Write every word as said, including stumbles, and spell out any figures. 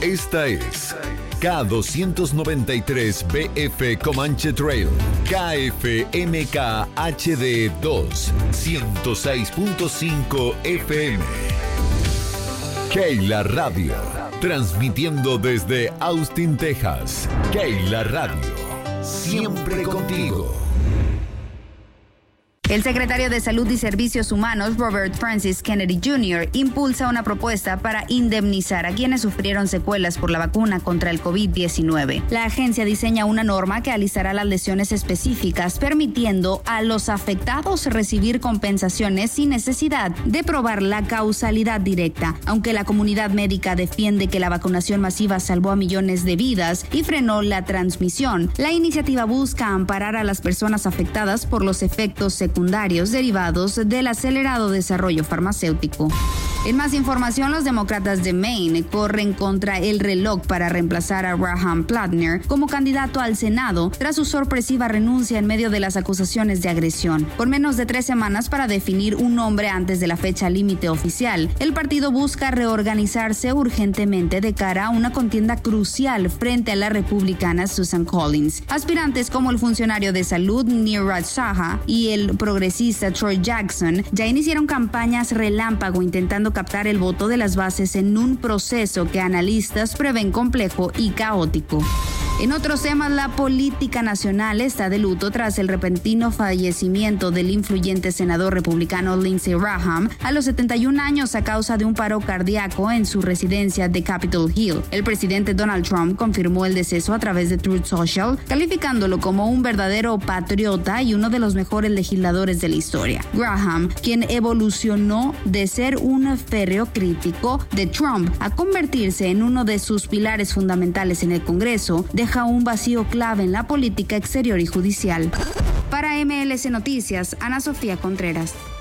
Esta es K doscientos noventa y tres B F Comanche Trail, K F M K H D dos, ciento seis punto cinco F M. Keila Radio, transmitiendo desde Austin, Texas. Keila Radio, siempre contigo. El secretario de Salud y Servicios Humanos, Robert Francis Kennedy junior, impulsa una propuesta para indemnizar a quienes sufrieron secuelas por la vacuna contra el covid diecinueve. La agencia diseña una norma que alistará las lesiones específicas, permitiendo a los afectados recibir compensaciones sin necesidad de probar la causalidad directa. Aunque la comunidad médica defiende que la vacunación masiva salvó a millones de vidas y frenó la transmisión, la iniciativa busca amparar a las personas afectadas por los efectos secundarios secundarios derivados del acelerado desarrollo farmacéutico. En más información, los demócratas de Maine corren contra el reloj para reemplazar a Graham Plattner como candidato al Senado tras su sorpresiva renuncia en medio de las acusaciones de agresión. Con menos de tres semanas para definir un nombre antes de la fecha límite oficial, el partido busca reorganizarse urgentemente de cara a una contienda crucial frente a la republicana Susan Collins. Aspirantes como el funcionario de salud Neeraj Shah y el progresista Troy Jackson ya iniciaron campañas relámpago intentando captar el voto de las bases en un proceso que analistas prevén complejo y caótico. En otros temas, la política nacional está de luto tras el repentino fallecimiento del influyente senador republicano Lindsey Graham a los setenta y un años a causa de un paro cardíaco en su residencia de Capitol Hill. El presidente Donald Trump confirmó el deceso a través de Truth Social, calificándolo como un verdadero patriota y uno de los mejores legisladores de la historia. Graham, quien evolucionó de ser un férreo crítico de Trump a convertirse en uno de sus pilares fundamentales en el Congreso, deja un vacío clave en la política exterior y judicial. Para M L C Noticias, Ana Sofía Contreras.